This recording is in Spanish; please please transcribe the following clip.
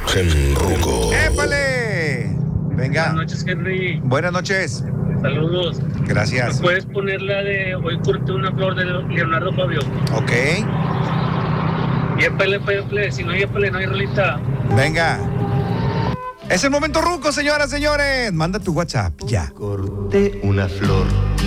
En Ruco. ¡Épale! Venga. Buenas noches, Henry. Buenas noches. Saludos. Gracias. ¿Me puedes poner la de Hoy corté una flor de Leonardo Fabio? Ok. Yépale, si no yépale, no hay rolita. Venga. Es el momento ruco, señoras, señores. Manda tu WhatsApp ya. Corté una flor